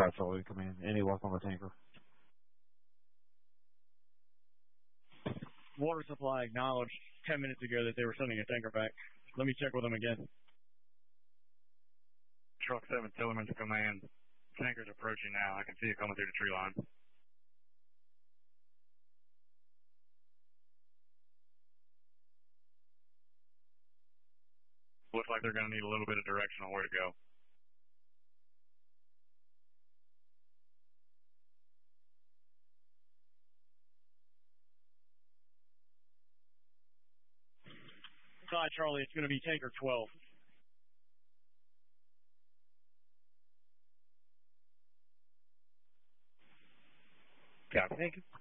5 Charlie, come in. Any luck on the tanker? Water supply acknowledged 10 minutes ago that they were sending a tanker back. Let me check with them again. Truck 7, Tillerman to command. Tanker's approaching now. I can see it coming through the tree line. Looks like they're going to need a little bit of direction on where to go. Side Charlie, it's going to be tanker 12. Copy. Thank you.